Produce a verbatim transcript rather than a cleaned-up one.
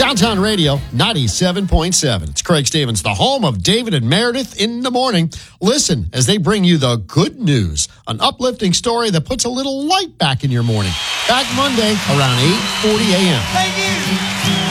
Downtown Radio, ninety-seven point seven. It's Craig Stevens, the home of David and Meredith in the morning. Listen as they bring you the good news, an uplifting story that puts a little light back in your morning. Back Monday around eight forty a.m. Thank you.